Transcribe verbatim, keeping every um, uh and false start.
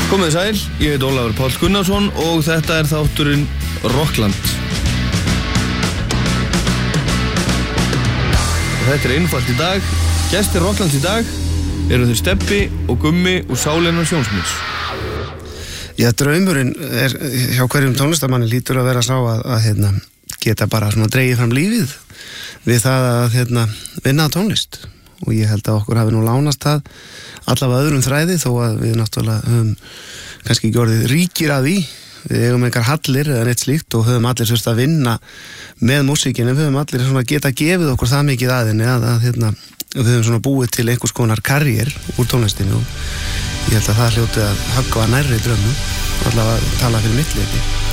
Komið sæl, ég heit Ólafur Páll Gunnarsson og þetta er þátturinn Rockland. Og þetta er einfalt í dag. Gestir Rocklands í dag eru þau Stebbi og Gummi úr Sálinnar Sjónsmíðs. Já, draumurinn er hjá hverjum tónlistamanni lítur að vera sá að, að hérna, geta bara svona dregið fram lífið við það að hérna, vinna tónlist. Og ég held að okkur hafi nú lánast það allavega öðrum þræði þó að við náttúrulega höfum kannski ekki orðið ríkir að því. Við eigum einhver hallir eða neitt slíkt og höfum allir þurft að vinna með músíkinu. Við höfum allir svona geta gefið okkur það mikið aðinni að, að hérna, við höfum svona búið til einhvers konar karriér úr tónlistinu og ég held að það hljóti að höggva nærri drömmum, allavega tala fyrir mitt leyti.